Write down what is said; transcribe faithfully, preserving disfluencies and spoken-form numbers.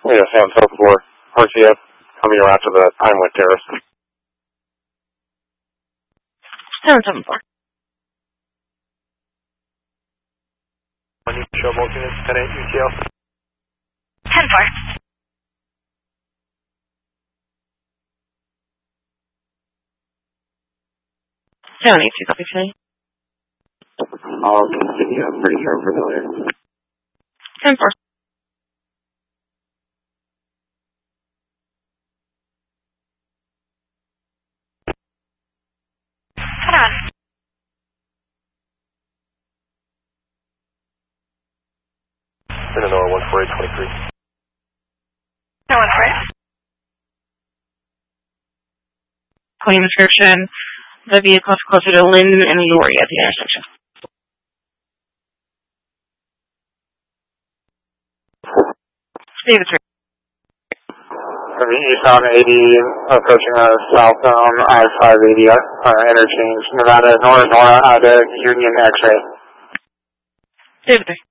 Yeah, San Antonio for R C F coming around to the Pinewood Terrace. seven seven four. One show both units, ten eight U T L. ten four. seven eight two, copy three. I'll continue, I'm pretty sure I'm familiar. ten four. Hold on. Illinois one four eight two three. No one for it. Claim description. The vehicle is closer to Lynn and Lori at the intersection. David three. From eastbound eighty, approaching a southbound I five eighty uh, interchange, Nevada, Nora, Nora, out of Union X-ray. David three.